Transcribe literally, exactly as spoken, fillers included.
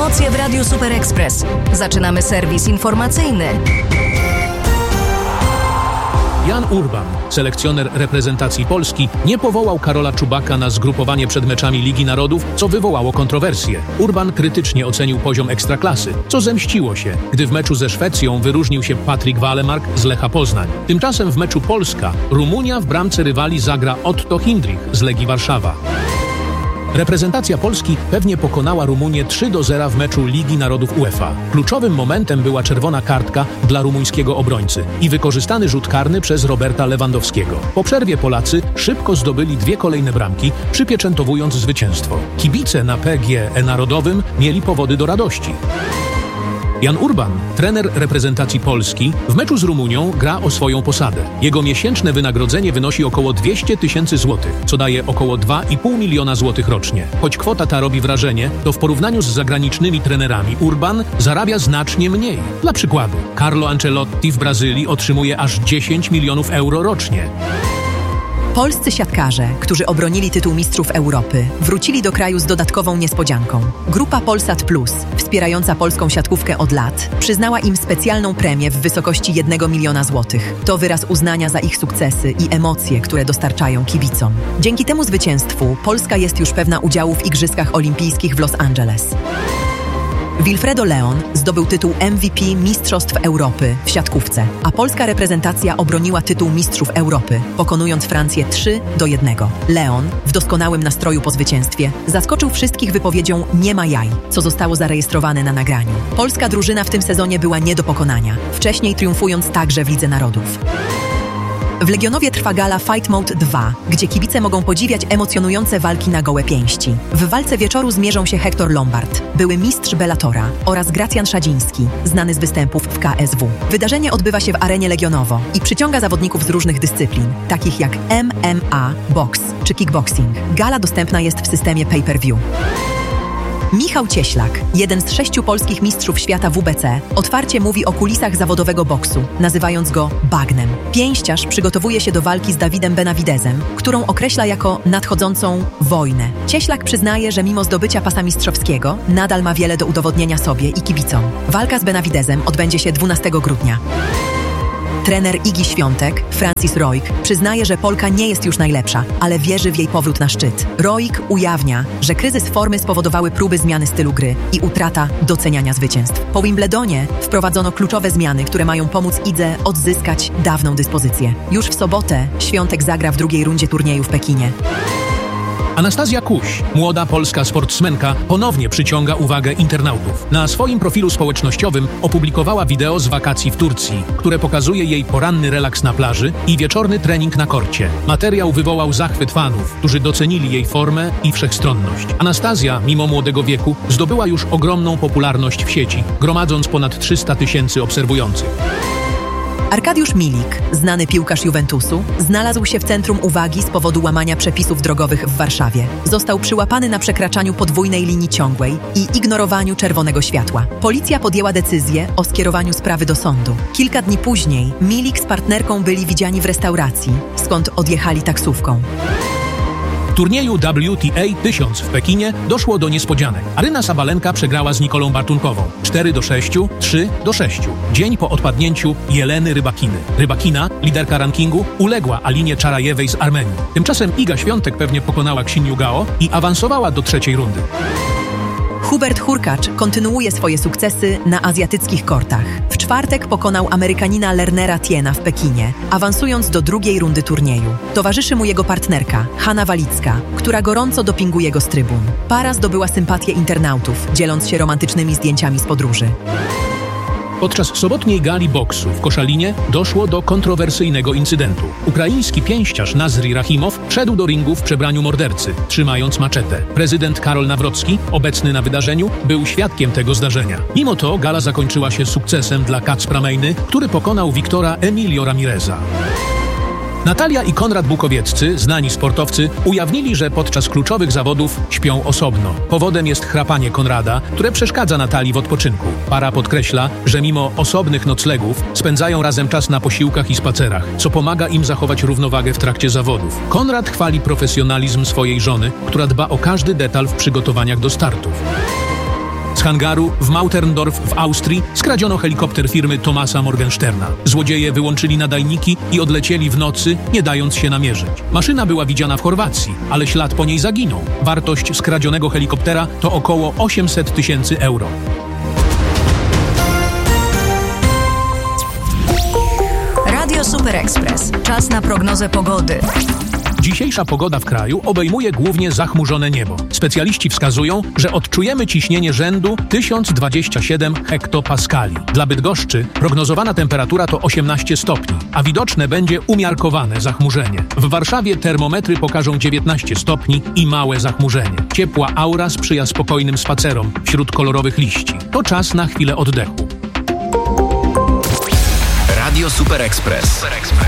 Emocje w Radiu Super Express. Zaczynamy serwis informacyjny. Jan Urban, selekcjoner reprezentacji Polski, nie powołał Karola Czubaka na zgrupowanie przed meczami Ligi Narodów, co wywołało kontrowersje. Urban krytycznie ocenił poziom ekstraklasy, co zemściło się, gdy w meczu ze Szwecją wyróżnił się Patryk Walemark z Lecha Poznań. Tymczasem w meczu Polska-Rumunia w bramce rywali zagra Otto Hindrich z Legii Warszawa. Reprezentacja Polski pewnie pokonała Rumunię trzy do zera w meczu Ligi Narodów UEFA. Kluczowym momentem była czerwona kartka dla rumuńskiego obrońcy i wykorzystany rzut karny przez Roberta Lewandowskiego. Po przerwie Polacy szybko zdobyli dwie kolejne bramki, przypieczętowując zwycięstwo. Kibice na P G E Narodowym mieli powody do radości. Jan Urban, trener reprezentacji Polski, w meczu z Rumunią gra o swoją posadę. Jego miesięczne wynagrodzenie wynosi około dwieście tysięcy złotych, co daje około dwa i pół miliona złotych rocznie. Choć kwota ta robi wrażenie, to w porównaniu z zagranicznymi trenerami Urban zarabia znacznie mniej. Dla przykładu, Carlo Ancelotti w Brazylii otrzymuje aż dziesięć milionów euro rocznie. Polscy siatkarze, którzy obronili tytuł Mistrzów Europy, wrócili do kraju z dodatkową niespodzianką. Grupa Polsat Plus, wspierająca polską siatkówkę od lat, przyznała im specjalną premię w wysokości jednego miliona złotych. To wyraz uznania za ich sukcesy i emocje, które dostarczają kibicom. Dzięki temu zwycięstwu Polska jest już pewna udziału w Igrzyskach Olimpijskich w Los Angeles. Wilfredo Leon zdobył tytuł M V P Mistrzostw Europy w siatkówce, a polska reprezentacja obroniła tytuł Mistrzów Europy, pokonując Francję trzy do jednego. Leon, w doskonałym nastroju po zwycięstwie, zaskoczył wszystkich wypowiedzią "nie ma jaj", co zostało zarejestrowane na nagraniu. Polska drużyna w tym sezonie była nie do pokonania, wcześniej triumfując także w Lidze Narodów. W Legionowie trwa gala Fight Mode dwa, gdzie kibice mogą podziwiać emocjonujące walki na gołe pięści. W walce wieczoru zmierzą się Hector Lombard, były mistrz Bellatora, oraz Gracjan Szadziński, znany z występów w K S W. Wydarzenie odbywa się w arenie Legionowo i przyciąga zawodników z różnych dyscyplin, takich jak M M A, boks czy kickboxing. Gala dostępna jest w systemie pay-per-view. Michał Cieślak, jeden z sześciu polskich mistrzów świata W B C, otwarcie mówi o kulisach zawodowego boksu, nazywając go bagnem. Pięściarz przygotowuje się do walki z Davidem Benavidezem, którą określa jako nadchodzącą wojnę. Cieślak przyznaje, że mimo zdobycia pasa mistrzowskiego, nadal ma wiele do udowodnienia sobie i kibicom. Walka z Benavidezem odbędzie się dwunastego grudnia. Trener Igi Świątek, Francis Roig, przyznaje, że Polka nie jest już najlepsza, ale wierzy w jej powrót na szczyt. Roig ujawnia, że kryzys formy spowodowały próby zmiany stylu gry i utrata doceniania zwycięstw. Po Wimbledonie wprowadzono kluczowe zmiany, które mają pomóc Idze odzyskać dawną dyspozycję. Już w sobotę Świątek zagra w drugiej rundzie turnieju w Pekinie. Anastazja Kuś, młoda polska sportsmenka, ponownie przyciąga uwagę internautów. Na swoim profilu społecznościowym opublikowała wideo z wakacji w Turcji, które pokazuje jej poranny relaks na plaży i wieczorny trening na korcie. Materiał wywołał zachwyt fanów, którzy docenili jej formę i wszechstronność. Anastazja, mimo młodego wieku, zdobyła już ogromną popularność w sieci, gromadząc ponad trzysta tysięcy obserwujących. Arkadiusz Milik, znany piłkarz Juventusu, znalazł się w centrum uwagi z powodu łamania przepisów drogowych w Warszawie. Został przyłapany na przekraczaniu podwójnej linii ciągłej i ignorowaniu czerwonego światła. Policja podjęła decyzję o skierowaniu sprawy do sądu. Kilka dni później Milik z partnerką byli widziani w restauracji, skąd odjechali taksówką. W turnieju W T A tysiąc w Pekinie doszło do niespodzianek. Aryna Sabalenka przegrała z Nikolą Bartunkową cztery do sześciu, trzy do sześciu. Dzień po odpadnięciu Jeleny Rybakiny. Rybakina, liderka rankingu, uległa Alinie Czarajewej z Armenii. Tymczasem Iga Świątek pewnie pokonała Ksiniu Gao i awansowała do trzeciej rundy. Hubert Hurkacz kontynuuje swoje sukcesy na azjatyckich kortach. W czwartek pokonał Amerykanina Lernera Tiena w Pekinie, awansując do drugiej rundy turnieju. Towarzyszy mu jego partnerka, Hanna Walicka, która gorąco dopinguje go z trybun. Para zdobyła sympatię internautów, dzieląc się romantycznymi zdjęciami z podróży. Podczas sobotniej gali boksu w Koszalinie doszło do kontrowersyjnego incydentu. Ukraiński pięściarz Nazri Rachimow wszedł do ringu w przebraniu mordercy, trzymając maczetę. Prezydent Karol Nawrocki, obecny na wydarzeniu, był świadkiem tego zdarzenia. Mimo to gala zakończyła się sukcesem dla Kacpra Mejny, który pokonał Wiktora Emilio Ramireza. Natalia i Konrad Bukowieccy, znani sportowcy, ujawnili, że podczas kluczowych zawodów śpią osobno. Powodem jest chrapanie Konrada, które przeszkadza Natalii w odpoczynku. Para podkreśla, że mimo osobnych noclegów spędzają razem czas na posiłkach i spacerach, co pomaga im zachować równowagę w trakcie zawodów. Konrad chwali profesjonalizm swojej żony, która dba o każdy detal w przygotowaniach do startów. Z hangaru w Mauterndorf w Austrii skradziono helikopter firmy Thomasa Morgensterna. Złodzieje wyłączyli nadajniki i odlecieli w nocy, nie dając się namierzyć. Maszyna była widziana w Chorwacji, ale ślad po niej zaginął. Wartość skradzionego helikoptera to około osiemset tysięcy euro. Radio Super Express. Czas na prognozę pogody. Dzisiejsza pogoda w kraju obejmuje głównie zachmurzone niebo. Specjaliści wskazują, że odczujemy ciśnienie rzędu tysiąc dwadzieścia siedem hektopaskali. Dla Bydgoszczy prognozowana temperatura to osiemnaście stopni, a widoczne będzie umiarkowane zachmurzenie. W Warszawie termometry pokażą dziewiętnaście stopni i małe zachmurzenie. Ciepła aura sprzyja spokojnym spacerom wśród kolorowych liści. To czas na chwilę oddechu. Radio Super Express.